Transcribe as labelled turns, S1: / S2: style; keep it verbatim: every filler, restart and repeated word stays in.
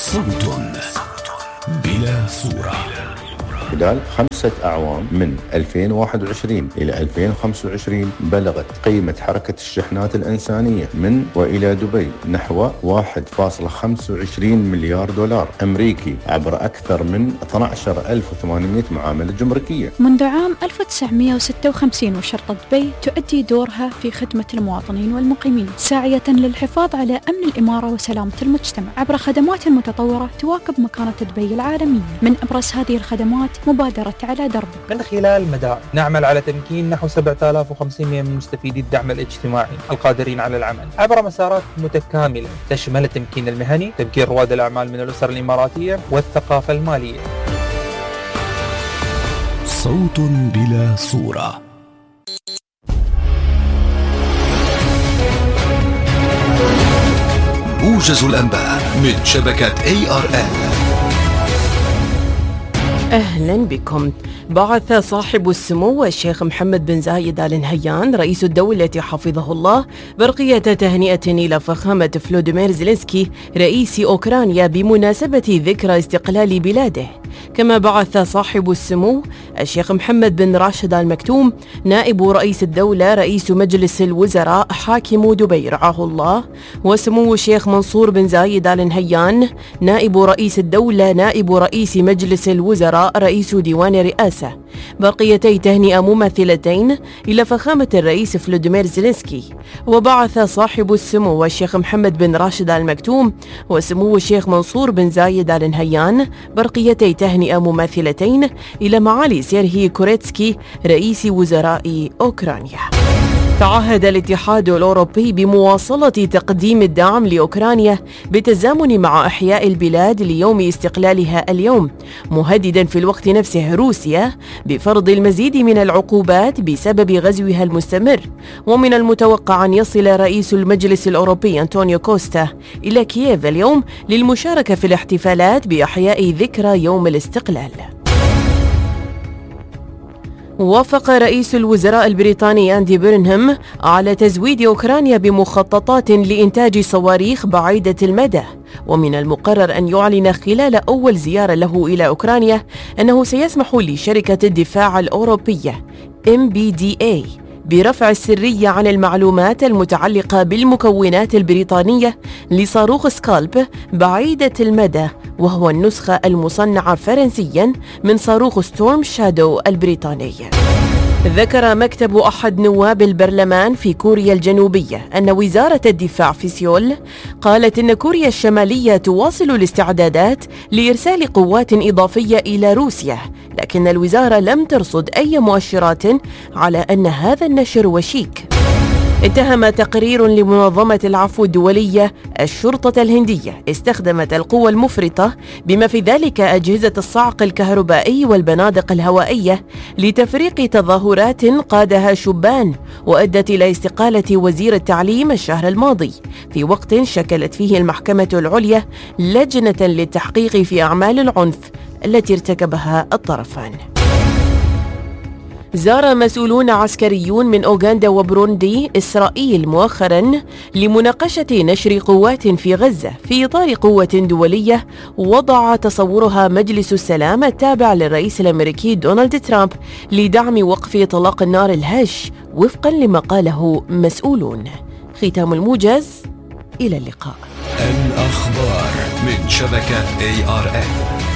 S1: صوت بلا صورة.
S2: خلال خمسة أعوام من ألفين وواحد وعشرين إلى ألفين وخمسة وعشرين بلغت قيمة حركة الشحنات الإنسانية من وإلى دبي نحو واحد فاصلة خمسة وعشرين مليار دولار أمريكي عبر أكثر من اثني عشر ألف وثمانمئة معاملة جمركية.
S3: منذ عام ألف وتسعمئة وستة وخمسين وشرطة دبي تؤدي دورها في خدمة المواطنين والمقيمين، ساعية للحفاظ على أمن الإمارة وسلامة المجتمع عبر خدمات متطورة تواكب مكانة دبي العالمية. من أبرز هذه الخدمات مبادرة على دربك.
S4: من خلال مدائن نعمل على تمكين نحو سبعة آلاف وخمسمئة من مستفيدي الدعم الاجتماعي القادرين على العمل عبر مسارات متكاملة تشمل التمكين المهني، تمكين رواد الأعمال من الأسر الإماراتية والثقافة المالية.
S1: صوت بلا صورة. موجز الأنباء من شبكة إيه آر إل.
S5: أهلا بكم. بعث صاحب السمو الشيخ محمد بن زايد آل نهيان رئيس الدولة حفظه الله برقية تهنئة إلى فخامة فلوديمير زيلينسكي رئيس أوكرانيا بمناسبة ذكرى استقلال بلاده. كما بعث صاحب السمو الشيخ محمد بن راشد آل مكتوم نائب رئيس الدولة رئيس مجلس الوزراء حاكم دبي رعاه الله، وسمو الشيخ منصور بن زايد آل نهيان نائب رئيس الدولة نائب رئيس مجلس الوزراء رئيس ديوان رئاسة، برقيتي تهنئة مماثلتين إلى فخامة الرئيس فلوديمير زيلينسكي. وبعث صاحب السمو الشيخ محمد بن راشد آل مكتوم وسمو الشيخ منصور بن زايد آل نهيان برقيتي تهنئة مماثلتين إلى معالي سيرهي كوريتسكي رئيس وزراء أوكرانيا. تعهد الاتحاد الأوروبي بمواصلة تقديم الدعم لأوكرانيا بالتزامن مع إحياء البلاد ليوم استقلالها اليوم، مهددا في الوقت نفسه روسيا بفرض المزيد من العقوبات بسبب غزوها المستمر. ومن المتوقع أن يصل رئيس المجلس الأوروبي أنطونيو كوستا إلى كييف اليوم للمشاركة في الاحتفالات بإحياء ذكرى يوم الاستقلال. وافق رئيس الوزراء البريطاني أندي بيرنهام على تزويد أوكرانيا بمخططات لإنتاج صواريخ بعيدة المدى، ومن المقرر أن يعلن خلال أول زيارة له إلى أوكرانيا أنه سيسمح لشركة الدفاع الأوروبية إم بي دي إيه برفع السرية عن المعلومات المتعلقة بالمكونات البريطانية لصاروخ سكالب بعيدة المدى، وهو النسخة المصنعة فرنسياً من صاروخ ستورم شادو البريطاني. ذكر مكتب أحد نواب البرلمان في كوريا الجنوبية أن وزارة الدفاع في سيول قالت إن كوريا الشمالية تواصل الاستعدادات لإرسال قوات إضافية إلى روسيا، لكن الوزارة لم ترصد أي مؤشرات على أن هذا النشر وشيك. اتهم تقرير لمنظمة العفو الدولية الشرطة الهندية استخدمت القوة المفرطة بما في ذلك أجهزة الصعق الكهربائي والبنادق الهوائية لتفريق تظاهرات قادها شبان، وأدت إلى استقالة وزير التعليم الشهر الماضي في وقت شكلت فيه المحكمة العليا لجنة للتحقيق في أعمال العنف التي ارتكبها الطرفان. زار مسؤولون عسكريون من أوغندا وبروندي إسرائيل مؤخراً لمناقشة نشر قوات في غزة في إطار قوة دولية وضع تصورها مجلس السلام التابع للرئيس الأمريكي دونالد ترامب لدعم وقف إطلاق النار الهش وفقاً لما قاله مسؤولون. ختام الموجز، إلى اللقاء.
S1: الأخبار من شبكة إيه آر إل.